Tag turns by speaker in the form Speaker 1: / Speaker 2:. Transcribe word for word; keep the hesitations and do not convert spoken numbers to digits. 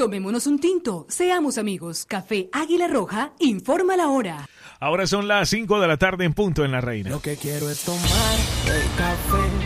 Speaker 1: Tomémonos un tinto, seamos amigos. Café Águila Roja, informa la hora.
Speaker 2: Ahora son las cinco de la tarde en punto en La Reina.
Speaker 3: Lo que quiero es tomar el café.